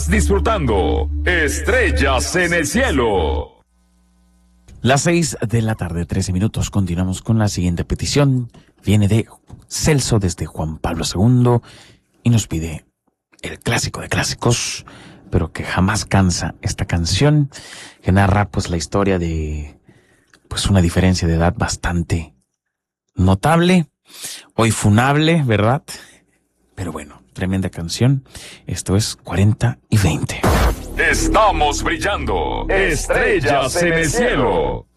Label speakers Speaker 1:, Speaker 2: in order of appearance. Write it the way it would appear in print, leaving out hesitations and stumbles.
Speaker 1: Disfrutando Estrellas en el Cielo.
Speaker 2: Las 6 de la tarde, 13 minutos. Continuamos con la siguiente petición. Viene de Celso desde Juan Pablo II y nos pide el clásico de clásicos, pero que jamás cansa, esta canción que narra pues la historia de pues una diferencia de edad bastante notable, hoy funable, ¿verdad? Pero bueno, tremenda canción. Esto es 40 y 20.
Speaker 1: Estamos brillando. Estrellas en el Cielo.